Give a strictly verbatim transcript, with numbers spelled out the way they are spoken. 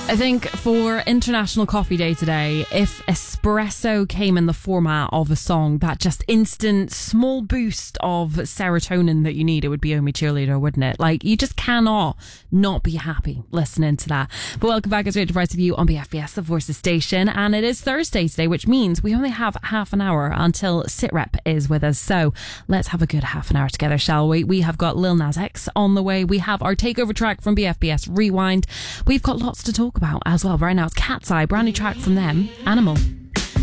I think for International Coffee Day today, if espresso came in the format of a song, that just instant small boost of serotonin that you need, it would be Oh Me Cheerleader, wouldn't it? Like, you just cannot not be happy listening to that. But welcome back, it's great to Rise of You on B F B S, the Voices Station. And it is Thursday today, which means we only have half an hour until SitRep is with us. So let's have a good half an hour together, shall we? We have got Lil Nas X on the way. We have our takeover track from B F B S Rewind. We've got lots to talk about as well. Right now it's Cat's Eye, brand new track from them, Animal.